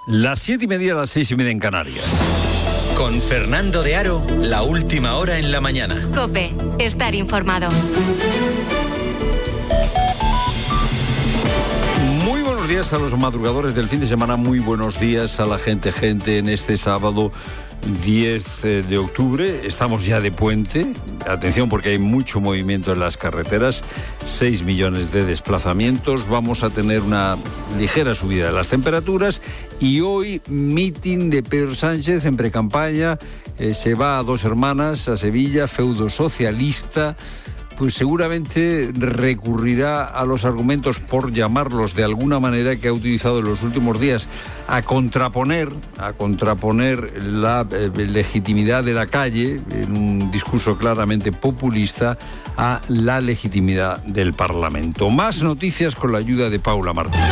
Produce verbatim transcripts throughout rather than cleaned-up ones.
Las siete y media, las seis y media en Canarias. Con Fernando de Aro, la última hora en la mañana. COPE, estar informado. Muy buenos días a los madrugadores del fin de semana, muy buenos días a la gente, gente en este sábado diez de octubre. Estamos ya de puente. Atención porque hay mucho movimiento en las carreteras, seis millones de desplazamientos. Vamos a tener una ligera subida de las temperaturas y hoy mitin de Pedro Sánchez en precampaña. Eh, se va a Dos Hermanas, a Sevilla, feudo socialista. Pues seguramente recurrirá a los argumentos, por llamarlos de alguna manera, que ha utilizado en los últimos días, a contraponer, a contraponer la eh, legitimidad de la calle, en un discurso claramente populista, a la legitimidad del Parlamento. Más noticias con la ayuda de Paula Martínez.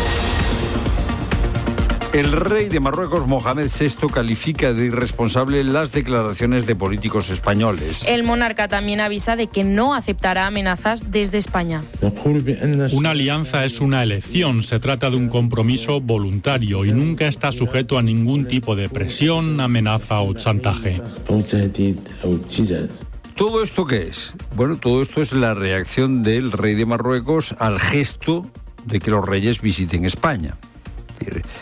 El rey de Marruecos, Mohamed sexto, califica de irresponsable las declaraciones de políticos españoles. El monarca también avisa de que no aceptará amenazas desde España. Una alianza es una elección, se trata de un compromiso voluntario y nunca está sujeto a ningún tipo de presión, amenaza o chantaje. ¿Todo esto qué es? Bueno, todo esto es la reacción del rey de Marruecos al gesto de que los reyes visiten España.